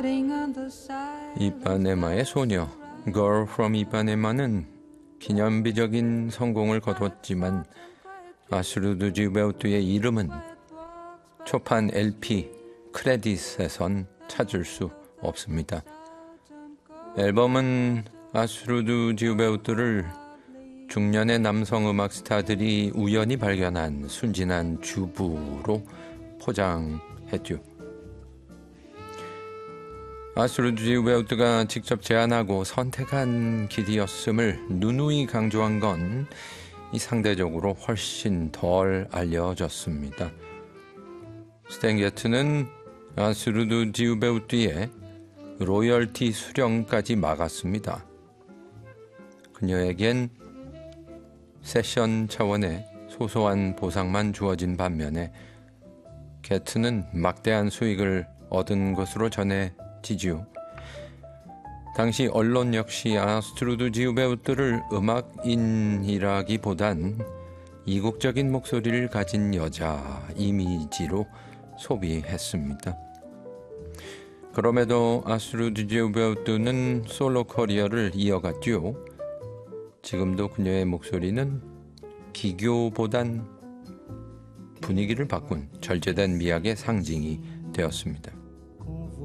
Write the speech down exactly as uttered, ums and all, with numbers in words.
이빠네마의 소녀 Girl from 이빠네마는 기념비적인 성공을 거뒀지만 아스루드 지우베우트의 이름은 초판 엘피 크레딧에선 찾을 수 없습니다. 앨범은 아스루드 지우베우트를 중년의 남성 음악 스타들이 우연히 발견한 순진한 주부로 포장했죠. 아스루드 지우베우트가 직접 제안하고 선택한 길이었음을 누누이 강조한 건 이 상대적으로 훨씬 덜 알려졌습니다. 스탠 게트는 아스루드 지우베우트의 로열티 수령까지 막았습니다. 그녀에겐 세션 차원의 소소한 보상만 주어진 반면에 게트는 막대한 수익을 얻은 것으로 전해지지요. 당시 언론 역시 아스트루드 지우베우트를 음악인이라기보단 이국적인 목소리를 가진 여자 이미지로 소비했습니다. 그럼에도 아스트루드 지우베우트는 솔로 커리어를 이어갔죠. 지금도 그녀의 목소리는 기교보단 분위기를 바꾼 절제된 미학의 상징이 되었습니다.